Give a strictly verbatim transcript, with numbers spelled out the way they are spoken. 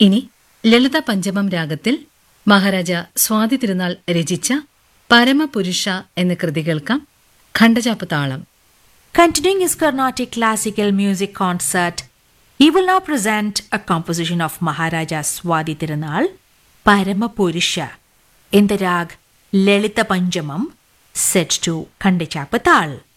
ഇനി ലളിത പഞ്ചമം രാഗത്തിൽ മഹാരാജ സ്വാതി തിരുനാൾ രചിച്ച പരമപുരുഷ എന്ന കൃതി കേൾക്കാം. ഖണ്ഡചാപ്പ് താളം. Continuing his Carnatic classical music concert, he will now present a composition of Maharaja Swati Tirunal, Paramapurusha, in the rag Lalita Panjamam, set to Khandachapa Tal.